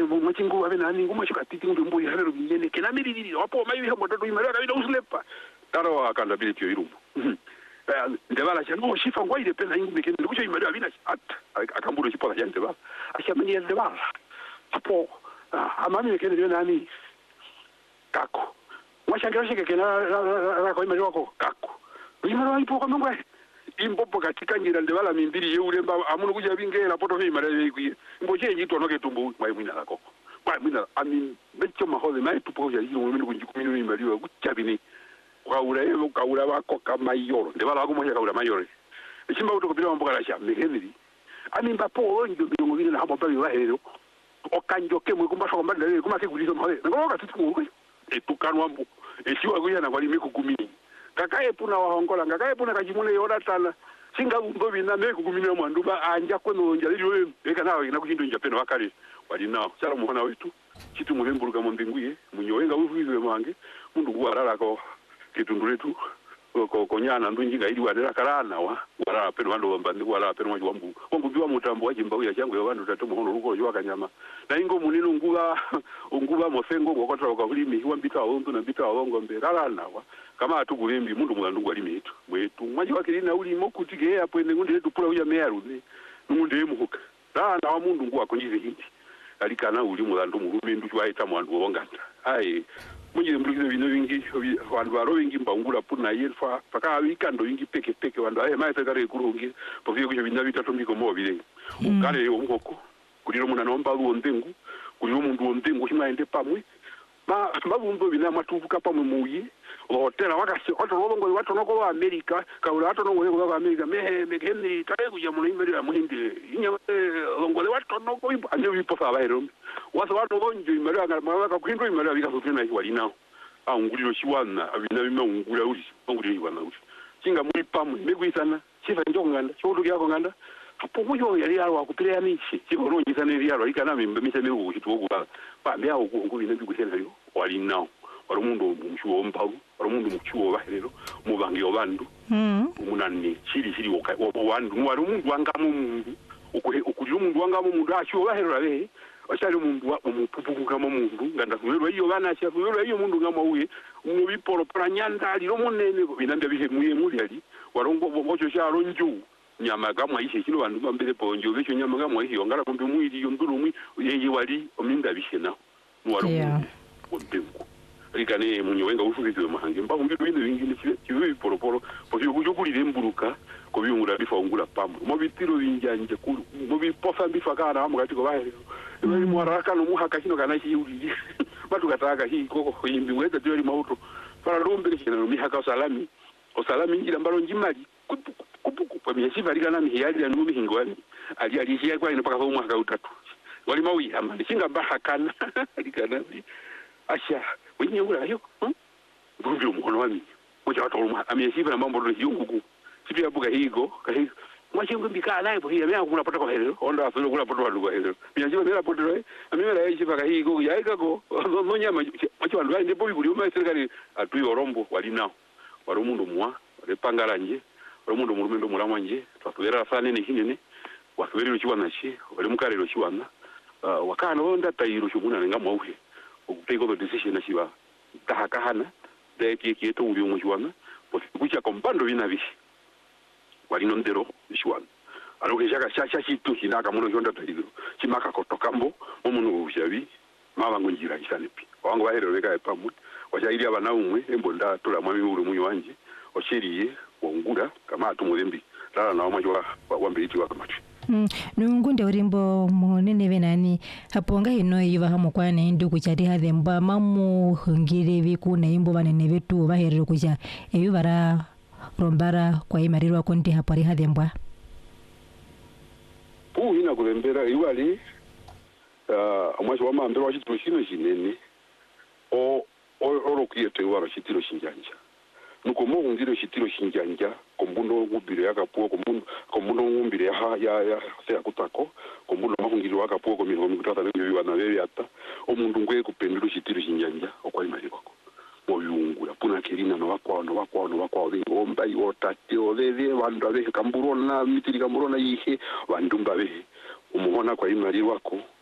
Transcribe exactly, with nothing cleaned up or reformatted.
machingu ave nani ngoma chuka titi ndu mbo yharero binyene kena miriri wapo mayi ha moto imara kabida uslepa taro akanda bile tyo irumbu ndebala chano shifa ngwa ile pena ingu mekene ndikucho imara abina at akamburo chipola chante ba ashamani ndebala hapo amami mekene ndio nani kako mwashangira shike kena ra ko imara wako kako imara ipo kwa mangwa imbopo katika ngira ndebala mimbiri yeuremba amuno kuja bingela poto fi imara yekwi mboje yito noke tumbu mai mwina lako mai mwina ami becho mahole mai tupo ya yiro mwini kunjikumino imara wa kuchabini kaura evo kaura bako kama yoro ndebala wako mmoja kaura mayore chimba utokopira mamboka la shambe henry ami mbapo ndio bingo vile na hapo pale wa hero okanjoke mwe kumba shoko mbali kuma kigulizo mahole ngoka tituko etukanwa mbu esiwa kuya na kwali mikukumini kakaye puna wahongola kakaye puna kajimune yora tana singa umbo bina meku kumina mwanduba anja kweno njaliri we eka nawe ina kuhindo njapeno wakali wali nao sala muhona wetu kitu muvemburuka mu mbinguye munyowenga uvuizwe mangi mundu gwarara ko kitunduletu ko konyana ndunjinga ili wadera kalana wa wala peno wando mbandi wala peno mwaji wambu wangu biwa mutambo waji mbauya changu ya wandu tatu muhono ruko jwa kanyama na ingo munino nguba nguba mofengo ngokotra kwa hulimi wambita wonto na bita wongo mbe kalana wa kama atukulembi mundu mwandu gwali metu mwetu mwaji wakili na uli mokutike hapo ene ngunde letu pula uya meyaru ne ngunde muhuka na wa mundu ngwa konjize hindi alikana uli mulandu murume ndu chwaita mwandu wonganda ai mujye mbulize bino bingi wandu baro bingi mbangula puna yelfa paka wikando bingi peke peke wandu aye mai takare kurungi povyo kujo binda bitatu mbiko mo bile ukale umukoko kuliro muna nomba ruondengu kuliro mundu ondengu himaende pamwe ma mabumbo bina matuvuka pamwe muyi hotela wakasi watu robongo watu noko wa America kaula watu noko wa America mehe mekeni tare kuja muno imeri ya muhinde inya ngole watu noko imbo anje bipo fa bairo watu watu bonjo imeri ya mawaka kuhindo imeri ya bika sotena hiwa linao a nguliro shiwana abina bima ngula uli nguliro hiwana uli kinga muri pamwe megwisana chifa njo nganda chodu yako nganda hapo muyo yali yalo akupira mishi chikoronji sana yali yalo ikana mimbe mise mewu chitugo ba ba mbya ukunguli nabi kusena yo wali nao wari mundu mchuo mpawu wari mundu mchuo baherero mubangi obandu mm umunani chiri chiri woka obandu wari mundu wangamu mundu ukuri mundu wangamu mundu achuo baherero abe ashali mundu umupupu kama mundu nganda kuwero iyo bana acha kuwero iyo mundu ngama uye umubiporo pranyanda aliro munene binande bihe muye muri ali warongo bocho charo nju nyama kama ishe kino bandu bambere ponjo becho nyama kama iyo ngara kumbe muiri yonduru mwi yeyi wali ominda bishena warongo ondengu rikane munyowenga ufukizwe mahange mba umbi bino bingine kiwe poroporo pozo kujokulire mburuka ko biyungura bifangula pamwe mo bitiro binjanje kulu mo bipofa bifakana amugati ko bahe bari mwaraka no muhaka kino kana hiuri batu kataka hi koko yimbi weza tori mauto para rombe kina no mihaka salami o salami ngira mbaro njimali kupu kupu kwa myasiva rikana mihiyali ya numi hingwani ali ali hiya kwa ino paka ho mwaka utatu wali mawi amani singa bahakana rikana asha wenye ula hiyo ngumbi umukono wami moja watu oluma amesiva na mambo ndo yungugu sipi abuga higo kahi mwache ngumbi ka naye bohia mya kuna pota kwa helo onda afelo kuna pota wa lugha helo myanjiba mera pota roe amimera yishi paka higo yaika go no nyama mwache wandu ende bobi kuli uma serikali atui orombo walinao wari mundu mwa wari pangaranje wari mundu mulumendo mulamwanje twatubera sana ne hinene wasubiri chiwana chi wari mukarero chiwana wakana onda tayiro chumuna ngama uhe take the decision asiba kahakahana de ki to ubi umujwana pues kucha kompando bina bishi wali nondero bishwana alo ke jaka chacha chitu hinaka muno jonda tayiro chimaka kotokambo omuno ubyabi mabango njira isanepi wangu bahero beka epamu wachairi abana umwe embonda tola mwami uri munyo wanje oshiriye wongura kama atumurembi lala na wamajwa wambiti wakamati Mm, nungunde urimbo munene venani hapo nga hino yiva hamo kwana indu kuchati hathemba mamu hungire viku na imbo vanene vetu vaherero kucha eyu vara rombara kwa imarirwa konti hapo ari hathemba pu hina kulembera iwali uh, amwashi wa maambero wa chitiro shino shinene o oro kiyete waro chitiro shinjanja nuko mo hungire chitiro shinjanja kombundo ngubire yakapuo kombundo kombundo ngumbire ya ya ya se akutako kombundo mahungire wakapuo ko miho mikutata byo bibana bebe ata omundu ngwe kupendero chitiro shinjanja okwa imali kwako mo yungura puna kirina no wakwa no wakwa no wakwa be omba yotati olele bandu abe kamburona mitiri kamburona yihe bandumba be umuhona kwa imali wako